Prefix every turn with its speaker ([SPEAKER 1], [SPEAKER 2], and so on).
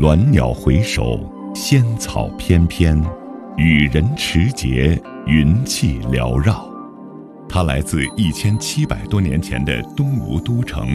[SPEAKER 1] 鸾鸟回首，仙草翩翩，雨人持节，云气缭绕。它来自1700多年前的东吴都城